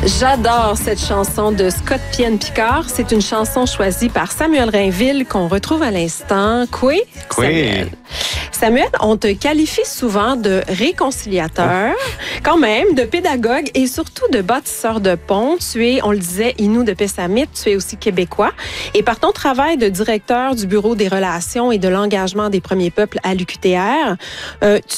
J'adore cette chanson de Scott Pienne-Picard. C'est une chanson choisie par Samuel Rainville qu'on retrouve à l'instant. Quoi? Samuel. Samuel, on te qualifie souvent de réconciliateur, quand même, de pédagogue et surtout de bâtisseur de ponts. Tu es, on le disait, Innu de Pessamit, tu es aussi québécois. Et par ton travail de directeur du Bureau des relations et de l'engagement des premiers peuples à l'UQTR,